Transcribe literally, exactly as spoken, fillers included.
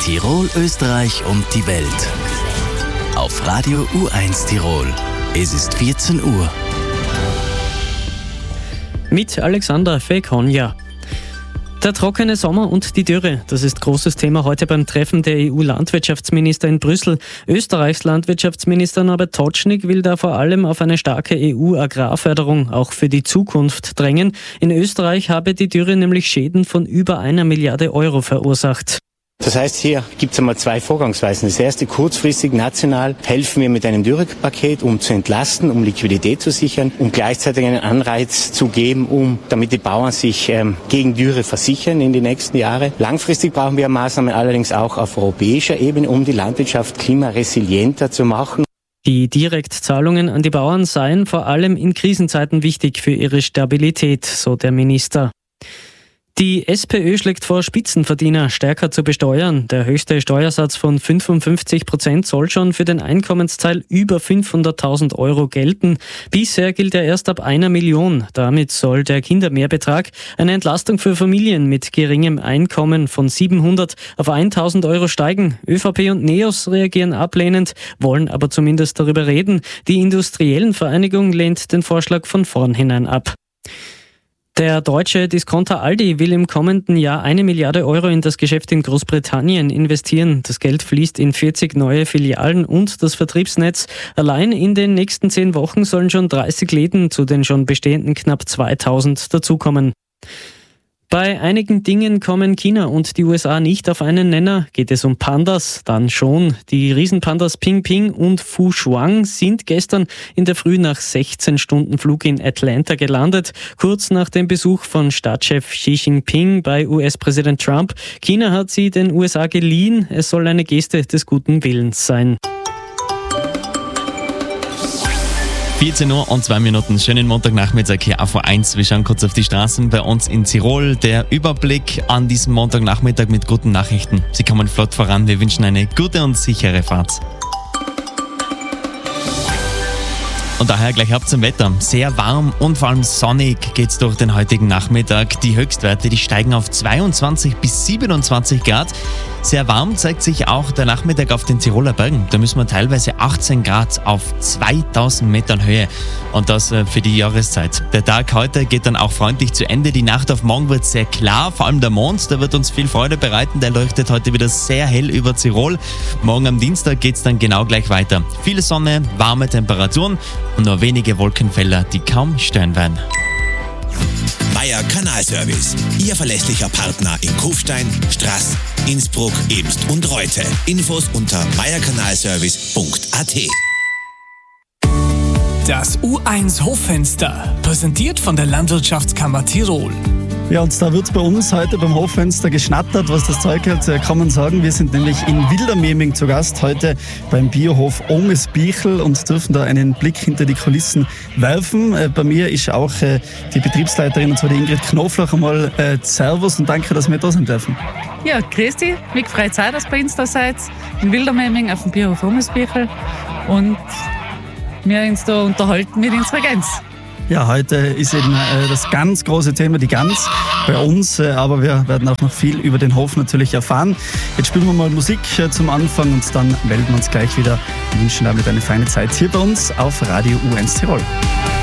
Tirol, Österreich und die Welt. Auf Radio U eins Tirol. Es ist vierzehn Uhr. Mit Alexander Fekonja. Der trockene Sommer und die Dürre, das ist großes Thema heute beim Treffen der E U-Landwirtschaftsminister in Brüssel. Österreichs Landwirtschaftsminister Norbert Totschnig will da vor allem auf eine starke E U-Agrarförderung auch für die Zukunft drängen. In Österreich habe die Dürre nämlich Schäden von über einer Milliarde Euro verursacht. Das heißt, hier gibt es einmal zwei Vorgangsweisen. Das erste, kurzfristig national helfen wir mit einem Dürrepaket, um zu entlasten, um Liquidität zu sichern, um gleichzeitig einen Anreiz zu geben, um damit die Bauern sich ähm, gegen Dürre versichern in die nächsten Jahre. Langfristig brauchen wir Maßnahmen allerdings auch auf europäischer Ebene, um die Landwirtschaft klimaresilienter zu machen. Die Direktzahlungen an die Bauern seien vor allem in Krisenzeiten wichtig für ihre Stabilität, so der Minister. Die SPÖ schlägt vor, Spitzenverdiener stärker zu besteuern. Der höchste Steuersatz von fünfundfünfzig Prozent soll schon für den Einkommensteil über fünfhunderttausend Euro gelten. Bisher gilt er erst ab einer Million. Damit soll der Kindermehrbetrag eine Entlastung für Familien mit geringem Einkommen von siebenhundert auf tausend Euro steigen. ÖVP und NEOS reagieren ablehnend, wollen aber zumindest darüber reden. Die Industriellenvereinigung lehnt den Vorschlag von vornherein ab. Der deutsche Discounter Aldi will im kommenden Jahr eine Milliarde Euro in das Geschäft in Großbritannien investieren. Das Geld fließt in vierzig neue Filialen und das Vertriebsnetz. Allein in den nächsten zehn Wochen sollen schon dreißig Läden zu den schon bestehenden knapp zweitausend dazukommen. Bei einigen Dingen kommen China und die U S A nicht auf einen Nenner. Geht es um Pandas, dann schon. Die Riesenpandas Ping Ping und Fu Shuang sind gestern in der Früh nach sechzehn Stunden Flug in Atlanta gelandet, kurz nach dem Besuch von Staatschef Xi Jinping bei U S-Präsident Trump. China hat sie den U S A geliehen. Es soll eine Geste des guten Willens sein. vierzehn Uhr und zwei Minuten. Schönen Montagnachmittag hier auf U eins. Wir schauen kurz auf die Straßen bei uns in Tirol. Der Überblick an diesem Montagnachmittag mit guten Nachrichten. Sie kommen flott voran. Wir wünschen eine gute und sichere Fahrt. Und daher gleich ab zum Wetter. Sehr warm und vor allem sonnig geht's durch den heutigen Nachmittag. Die Höchstwerte, die steigen auf zweiundzwanzig bis siebenundzwanzig Grad. Sehr warm zeigt sich auch der Nachmittag auf den Tiroler Bergen. Da müssen wir teilweise achtzehn Grad auf zweitausend Metern Höhe. Und das für die Jahreszeit. Der Tag heute geht dann auch freundlich zu Ende. Die Nacht auf morgen wird sehr klar. Vor allem der Mond, der wird uns viel Freude bereiten. Der leuchtet heute wieder sehr hell über Tirol. Morgen am Dienstag geht's dann genau gleich weiter. Viel Sonne, warme Temperaturen und nur wenige Wolkenfelder, die kaum stören werden. Meier Kanalservice. Ihr verlässlicher Partner in Kufstein, Straß, Innsbruck, Ebst und Reute. Infos unter meierkanalservice punkt a t. Das U eins Hoffenster, präsentiert von der Landwirtschaftskammer Tirol. Ja, und da wird bei uns heute beim Hoffenster geschnattert, was das Zeug hat, kann man sagen. Wir sind nämlich in Wildermehming zu Gast, heute beim Biohof Omesbichl und dürfen da einen Blick hinter die Kulissen werfen. Äh, bei mir ist auch äh, die Betriebsleiterin, und zwar die Ingrid Knoflach. Einmal äh, Servus und danke, dass wir da sein dürfen. Ja, grüß dich. Mich freut es auch, dass ihr bei uns da seid, in Wildermehming auf dem Biohof Omesbichl. Und wir uns da unterhalten mit unserer Gans. Ja, heute ist eben äh, das ganz große Thema, die Gans bei uns, äh, aber wir werden auch noch viel über den Hof natürlich erfahren. Jetzt spielen wir mal Musik äh, zum Anfang und dann melden wir uns gleich wieder und wünschen damit eine feine Zeit hier bei uns auf Radio U eins Tirol.